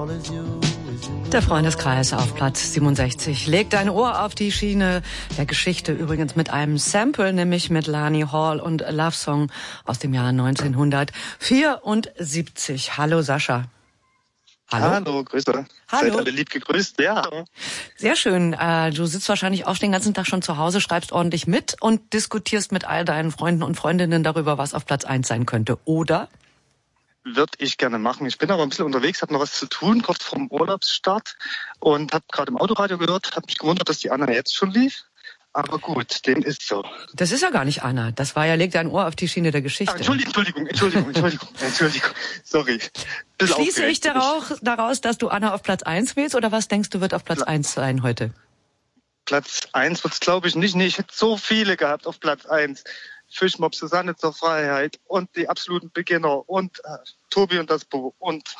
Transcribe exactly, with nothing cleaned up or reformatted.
Der Freundeskreis auf Platz siebenundsechzig. Leg dein Ohr auf die Schiene der Geschichte, übrigens mit einem Sample, nämlich mit Lani Hall und Love Song aus dem Jahr neunzehnhundertvierundsiebzig. Hallo Sascha. Hallo. Hallo, Grüße. Hallo. Seid alle lieb gegrüßt, ja. Sehr schön. Du sitzt wahrscheinlich auch den ganzen Tag schon zu Hause, schreibst ordentlich mit und diskutierst mit all deinen Freunden und Freundinnen darüber, was auf Platz eins sein könnte, oder? Würde ich gerne machen. Ich bin aber ein bisschen unterwegs, habe noch was zu tun, kurz vorm Urlaubsstart und habe gerade im Autoradio gehört, habe mich gewundert, dass die Anna jetzt schon lief. Aber gut, dem ist so. Das ist ja gar nicht Anna. Das war ja, leg dein Ohr auf die Schiene der Geschichte. Ah, Entschuldigung, Entschuldigung, Entschuldigung, Entschuldigung, Entschuldigung, sorry. Bisschen Schließe ich daraus, daraus, dass du Anna auf Platz eins willst, oder was denkst du, wird auf Platz Pla- eins sein heute? Platz eins wird's, glaube ich, nicht. Nee, ich hätte so viele gehabt auf Platz eins. Fischmob, Susanne zur Freiheit und die absoluten Beginner und äh, Tobi und das Bo und